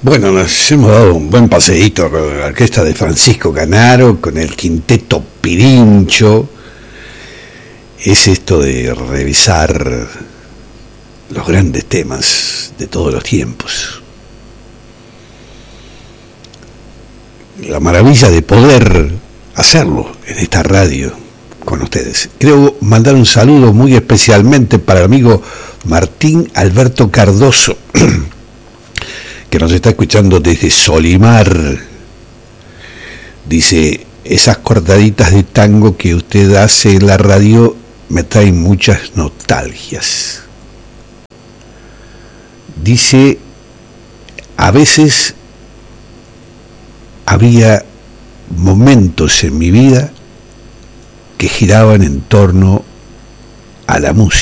Bueno, nos hemos dado un buen paseíto con la orquesta de Francisco Canaro, con el quinteto Pirincho. Es esto de revisar los grandes temas de todos los tiempos. La maravilla de poder hacerlo en esta radio con ustedes. Quiero mandar un saludo muy especialmente para el amigo Martín Alberto Cardoso, que nos está escuchando desde Solimar. Dice: esas cortaditas de tango que usted hace en la radio me traen muchas nostalgias. Dice: a veces había momentos en mi vida que giraban en torno a la música.